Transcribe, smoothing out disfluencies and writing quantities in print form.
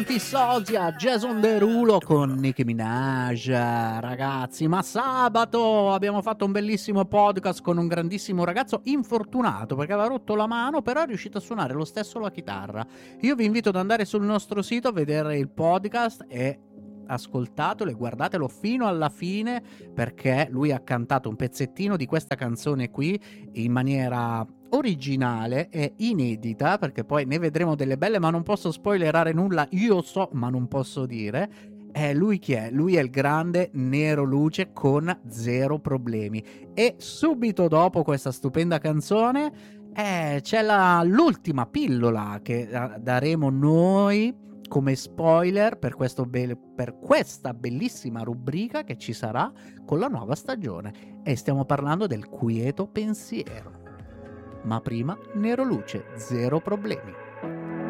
Antisosia, Jason Derulo con Nicki Minaj, ragazzi, ma sabato abbiamo fatto un bellissimo podcast con un grandissimo ragazzo infortunato perché aveva rotto la mano, però è riuscito a suonare lo stesso la chitarra. Io vi invito ad andare sul nostro sito a vedere il podcast e ascoltatelo e guardatelo fino alla fine, perché lui ha cantato un pezzettino di questa canzone qui in maniera originale e inedita, perché poi ne vedremo delle belle, ma non posso spoilerare nulla. Io so, ma non posso dire. Lui chi è? Lui è il grande Nero Luce con Zero Problemi. E subito dopo questa stupenda canzone c'è l'ultima pillola che daremo noi come spoiler per questa bellissima rubrica che ci sarà con la nuova stagione, e stiamo parlando del quieto pensiero. Ma prima Nero Luce, Zero Problemi.